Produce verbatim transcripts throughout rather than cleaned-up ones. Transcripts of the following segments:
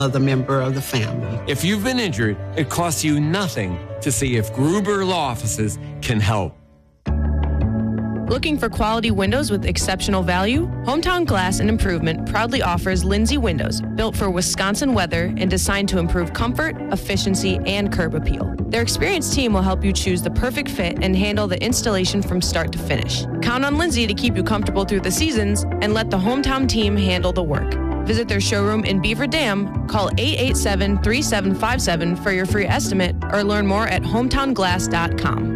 other member of the family. If you've been injured, it costs you nothing to see if Gruber Law Offices can help. Looking for quality windows with exceptional value? Hometown Glass and Improvement proudly offers Lindsay Windows, built for Wisconsin weather and designed to improve comfort, efficiency, and curb appeal. Their experienced team will help you choose the perfect fit and handle the installation from start to finish. Count on Lindsay to keep you comfortable through the seasons and let the hometown team handle the work. Visit their showroom in Beaver Dam, call eight eight seven, three seven five seven for your free estimate, or learn more at hometown glass dot com.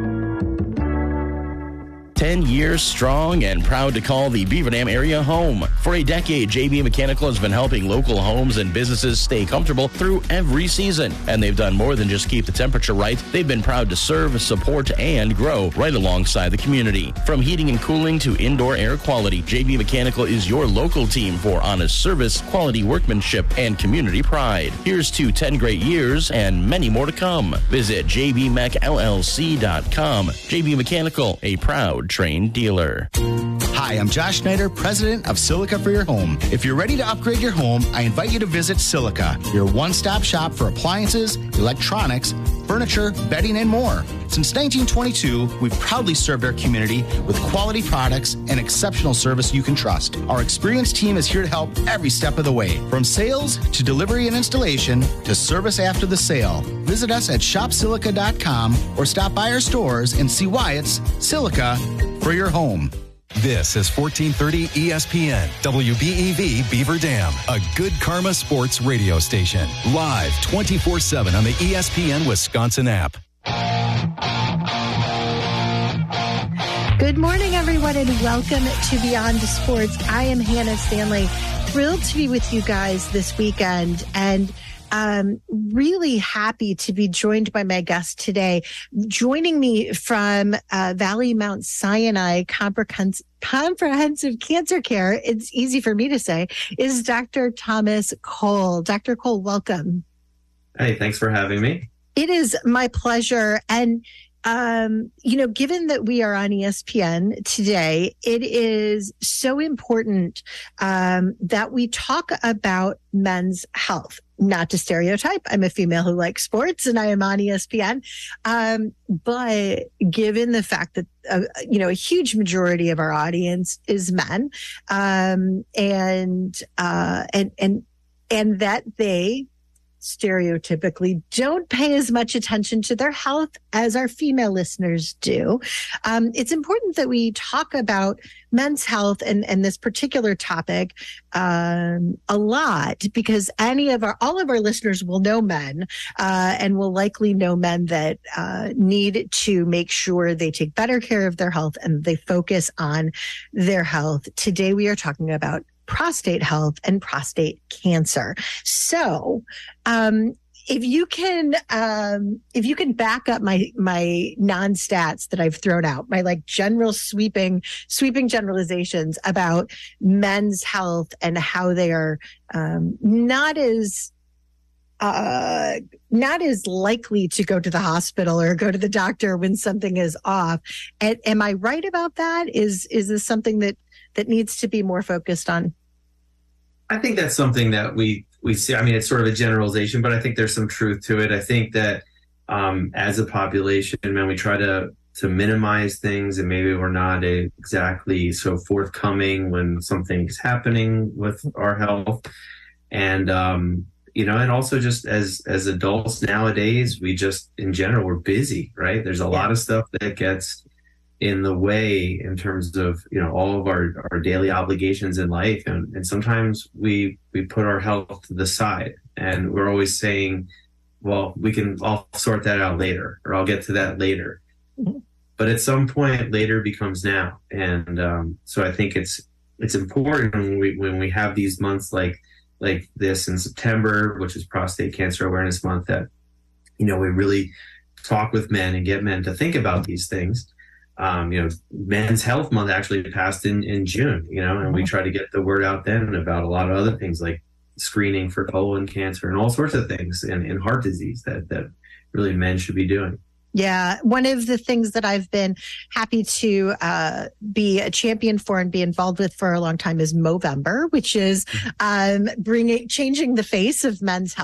ten years strong and proud to call the Beaver Dam area home. For a decade, J B Mechanical has been helping local homes and businesses stay comfortable through every season. And they've done more than just keep the temperature right. They've been proud to serve, support, and grow right alongside the community. From heating and cooling to indoor air quality, J B Mechanical is your local team for honest service, quality workmanship, and community pride. Here's to ten great years and many more to come. Visit j b mech l l c dot com. J B Mechanical, a proud trained dealer. Hi, I'm Josh Schneider, president of Silica for Your Home. If you're ready to upgrade your home, I invite you to visit Silica, your one-stop shop for appliances, electronics, furniture, bedding, and more. Since nineteen twenty-two, we've proudly served our community with quality products and exceptional service you can trust. Our experienced team is here to help every step of the way, from sales to delivery and installation to service after the sale. Visit us at shop silica dot com or stop by our stores and see why it's Silica for your home. This is fourteen thirty E S P N, W B E V Beaver Dam, a Good Karma Sports radio station. Live twenty-four seven on the E S P N Wisconsin app. Good morning, everyone, and welcome to Beyond Sports. I am Hannah Stanley, thrilled to be with you guys this weekend, and Um, really happy to be joined by my guest today. Joining me from uh, Valley Mount Sinai Comprehensive, Comprehensive Cancer Care, it's easy for me to say, is Doctor Thomas Cole. Doctor Cole, welcome. Hey, thanks for having me. It is my pleasure. And Um, you know, given that we are on E S P N today, it is so important um, that we talk about men's health. Not to stereotype, I'm a female who likes sports and I am on E S P N. Um, but given the fact that, uh, you know, a huge majority of our audience is men, um, and, uh, and, and, and that they stereotypically don't pay as much attention to their health as our female listeners do. Um, it's important that we talk about men's health and, and this particular topic um, a lot, because any of our, all of our listeners will know men uh, and will likely know men that uh, need to make sure they take better care of their health and they focus on their health. Today, we are talking about prostate health and prostate cancer. So, um, if you can, um, if you can back up my, my non-stats that I've thrown out, my like general sweeping, sweeping generalizations about men's health and how they are, um, not as, uh, not as likely to go to the hospital or go to the doctor when something is off. And, am I right about that? Is, is this something that, that needs to be more focused on? I think that's something that we, we see. I mean, it's sort of a generalization, but I think there's some truth to it. I think that um, as a population, man, we try to, to minimize things, and maybe we're not exactly so forthcoming when something's happening with our health. And, um, you know, and also just as, as adults nowadays, we just, in general, we're busy, right? There's a yeah. lot of stuff that gets in the way in terms of, you know, all of our, our daily obligations in life. And, and sometimes we, we put our health to the side, and we're always saying, well, we can, I'll sort that out later, or I'll get to that later. Mm-hmm. But at some point later becomes now. And, um, so I think it's, it's important when we, when we have these months like, like this in September, which is Prostate Cancer Awareness Month, that, you know, we really talk with men and get men to think about these things. Um, you know, Men's Health Month actually passed in, in June, you know, and we try to get the word out then about a lot of other things like screening for colon cancer and all sorts of things, and, and heart disease that, that really men should be doing. Yeah, one of the things that I've been happy to uh, be a champion for and be involved with for a long time is Movember, which is um, bringing changing the face of men's health.